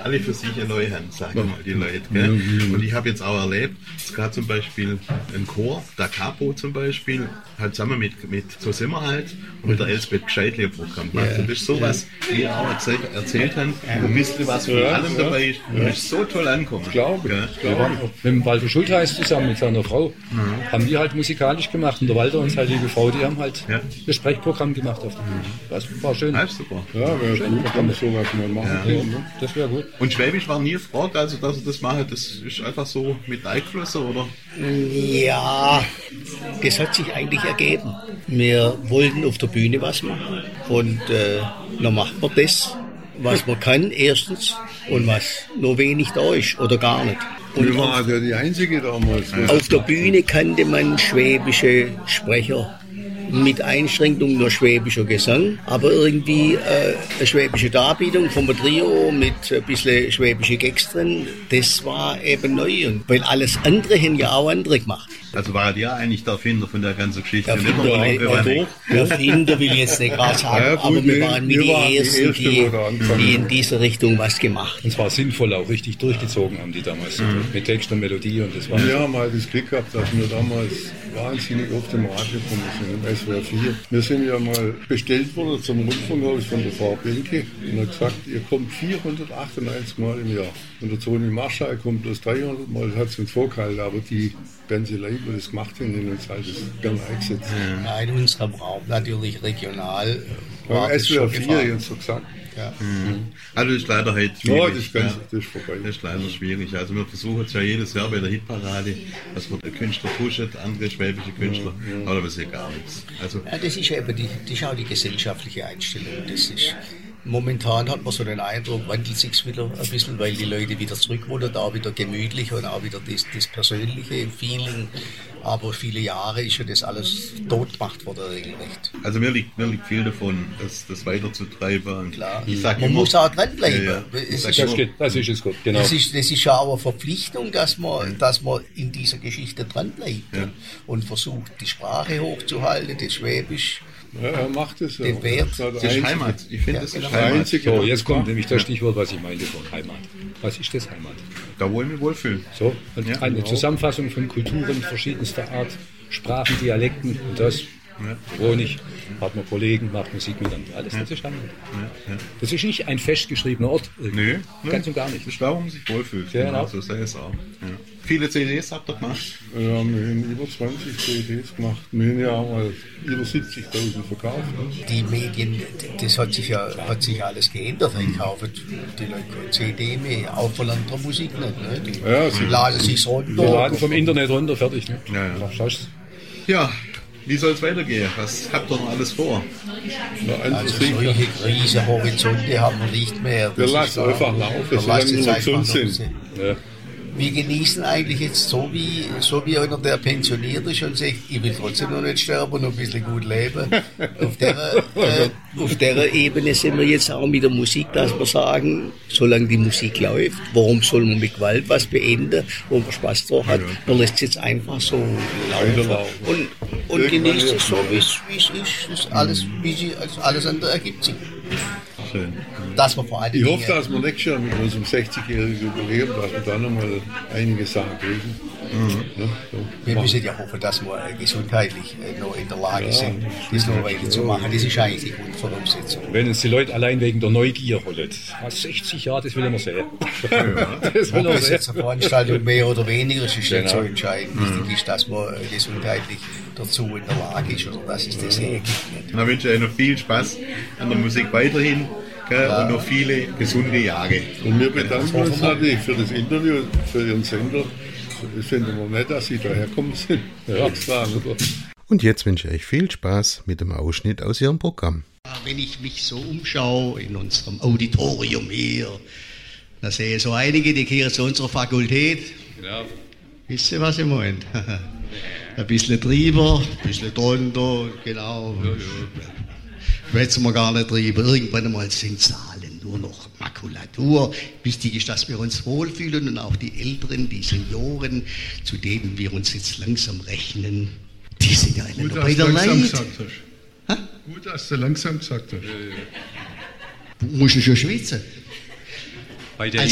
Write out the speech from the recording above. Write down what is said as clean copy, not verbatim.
alle für sich eine neue Hand, sagen wir mal die Leute. Gell? Und ich habe jetzt auch erlebt, es gab zum Beispiel ein Chor, Da Capo zum Beispiel, hat zusammen mit so sind wir halt, und mit der Elsbeth Gescheidli ein Programm gemacht. Und das ist sowas, wie ihr auch erzählt habt, ein bisschen was von allem dabei ist, und das ist so toll angekommen. Ich glaube. Wir waren auch mit dem Walter Schultheiß zusammen, mit seiner Frau, haben die halt musikalisch gemacht. Und der Walter und seine liebe Frau, die haben halt das Sprechprogramm gemacht auf der Bühne. Das war schön. Ja, super. Ja, wäre gut, wenn wir sowas mal machen können. Ne? Das wäre gut. Und Schwäbisch war nie gefragt, also dass ihr das macht, das ist einfach so mit eingeflossen, oder? Ja, das hat sich eigentlich ergeben. Wir wollten auf der Bühne was machen und dann macht man das, was man kann, erstens, und was nur wenig da ist oder gar nicht. Und Wir waren ja die Einzige damals. auf der Bühne kannte man schwäbische Sprecher. Mit Einschränkung nur schwäbischer Gesang, aber irgendwie eine schwäbische Darbietung vom Trio mit ein bisschen schwäbische Gags drin, das war eben neu. Und weil alles andere haben ja auch andere gemacht. Also war ja eigentlich der Erfinder von der ganzen Geschichte. Der Erfinder will ich jetzt nicht gerade sagen, Ja, gut, aber wir waren mit die Ersten, die da angefangen die in dieser Richtung was gemacht. Und es war sinnvoll, auch richtig durchgezogen haben die damals. Mit Text und Melodie und das war. Wir haben halt das Glück gehabt, dass wir damals wahnsinnig oft im Radio gekommen sind, im SWR 4. Wir sind ja mal bestellt worden zum Rundfunkhaus von der Frau Benke und hat gesagt, ihr kommt 498 Mal im Jahr. Und der Toni Marschall kommt bloß 300 Mal, das hat es uns vorgehalten, aber die ganze Leute, die das gemacht haben, haben uns halt das gerne eingesetzt. Ja, in unserem Raum natürlich regional. Beim SWR 4 jetzt so gesagt. Ja. Also das ist leider halt Ja, schwierig. das ist vorbei. Das ist leider schwierig. Also wir versuchen es ja jedes Jahr bei der Hitparade, dass wir den Künstler pushen, andere schwäbische Künstler, aber das ist ja gar nichts. Also, Ja, das ist eben das ist auch die gesellschaftliche Einstellung. Das ist, momentan hat man so den Eindruck, wandelt sich wieder ein bisschen, weil die Leute wieder zurück wollen, auch wieder gemütlich und auch wieder das persönliche Feeling. Aber viele Jahre ist ja das alles tot gemacht worden, regelrecht. also mir liegt viel davon, das weiterzutreiben. Und Klar. ich sag Man immer, muss auch dranbleiben. Ja, ja. Es Das ist, Das ist es gut, genau. das ist ja auch eine Verpflichtung, dass man in dieser Geschichte dranbleibt und versucht, die Sprache hochzuhalten, das Schwäbisch, Ja, er macht es ja. den Wert. das ist Heimat. Ich finde, das ist genau. Heimat. So, jetzt kommt nämlich das Stichwort, was ich meinte von Heimat. Was ist das Heimat? Da wollen wir wohlfühlen. So, und eine Zusammenfassung von Kulturen verschiedenster Art, Sprachen, Dialekten und das. Honig, hat man Kollegen, macht Musik miteinander. Alles das ist Heimat. Das ist nicht ein festgeschriebener Ort. Nö, Ganz und gar nicht. Das ist da, wo man sich wohlfühlt. Ja, Genau, genau. so sei es auch. Ja. Viele CDs habt ihr gemacht? Ja, wir haben über 20 CDs gemacht. Wir haben ja auch mal über 70.000 verkauft. Die Medien, das hat sich alles geändert. Ich kaufe die Leute keine CD mehr, auch von anderer Musik nicht. Ne? Die laden sich runter. Wir laden vom Internet runter, fertig. Ne? Ja. Schaust. Ja, wie soll es weitergehen? Was habt ihr noch alles vor? Also solche riesige Horizonte haben wir nicht mehr. Wir lassen einfach laufen, solange wir gesund sind. Ja. Wir genießen eigentlich jetzt so wie einer, der pensioniert ist und sagt, ich will trotzdem noch nicht sterben und noch ein bisschen gut leben. Auf der Ebene sind wir jetzt auch mit der Musik, dass wir sagen, solange die Musik läuft, warum soll man mit Gewalt was beenden, wo man Spaß drauf hat, man lässt es jetzt einfach so laufen und genießt es so, wie es ist. Das alles andere ergibt sich. Schön. Dass wir vor allem Ich hoffe, dass wir nächstes Jahr mit unserem 60-jährigen Jubiläum, dass wir da nochmal einige Sachen kriegen. Ja, so. Wir müssen ja hoffen, dass wir gesundheitlich noch in der Lage sind, das noch weiterzumachen. Das ist eigentlich die Grundvoraussetzung. Wenn uns die Leute allein wegen der Neugier holen. 60 Jahre, das will ich mal sehen. Das will Ob ich das jetzt sehen. eine Veranstaltung mehr oder weniger ist, ist nicht so entscheidend. Wichtig ist, dass man gesundheitlich dazu in der Lage ist oder dass es das hergibt. Dann wünsche ich euch noch viel Spaß an der Musik weiterhin, gell, und noch viele gesunde Jahre. Und wir bedanken uns natürlich für das Interview, für Ihren Sender. Ich finde wir nett, dass Sie daherkommen sind. Ja. Extra, oder? Und jetzt wünsche ich euch viel Spaß mit dem Ausschnitt aus Ihrem Programm. Wenn ich mich so umschaue in unserem Auditorium hier, da sehe ich so einige, die gehören zu unserer Fakultät. Genau. Wisst ihr, was ich meine? Ein bisschen drüber, ein bisschen drunter, genau. Schwätzen wir gar nicht drüber. Irgendwann einmal sind Zahlen nur noch Makulatur. Wichtig ist, dass wir uns wohlfühlen und auch die Älteren, die Senioren, zu denen wir uns jetzt langsam rechnen, die sind ja alle noch bei der Leid. Gut, dass du langsam gesagt hast. Musst du schon schwitzen? Bei der